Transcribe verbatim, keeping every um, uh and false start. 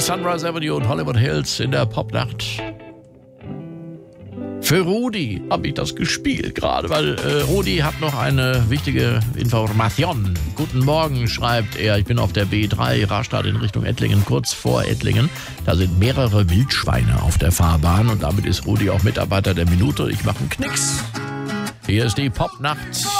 Sunrise Avenue und Hollywood Hills in der Popnacht. Für Rudi habe ich das gespielt gerade, weil äh, Rudi hat noch eine wichtige Information. Guten Morgen, schreibt er. Ich bin auf der B drei, Rastatt in Richtung Ettlingen, kurz vor Ettlingen. Da sind mehrere Wildschweine auf der Fahrbahn und damit ist Rudi auch Mitarbeiter der Minute. Ich mache einen Knicks. Hier ist die Popnacht